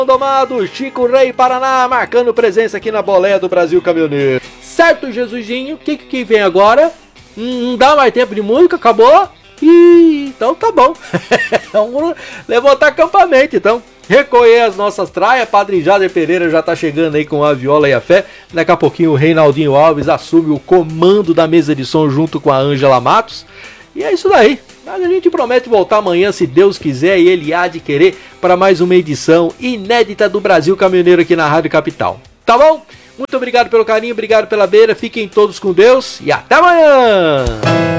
Domado, Chico Rei Paraná, marcando presença aqui na boleia do Brasil Caminhoneiro. Certo, Jesusinho, o que vem agora? Não dá mais tempo de música, acabou? Então tá bom. Vamos levantar acampamento, então. Recolher as nossas traias. Padre Jader Pereira já tá chegando aí com a viola e a fé. Daqui a pouquinho o Reinaldinho Alves assume o comando da mesa de som junto com a Ângela Matos. E é isso daí. Mas a gente promete voltar amanhã, se Deus quiser, e Ele há de querer, para mais uma edição inédita do Brasil Caminhoneiro aqui na Rádio Capital. Tá bom? Muito obrigado pelo carinho, obrigado pela beira. Fiquem todos com Deus e até amanhã!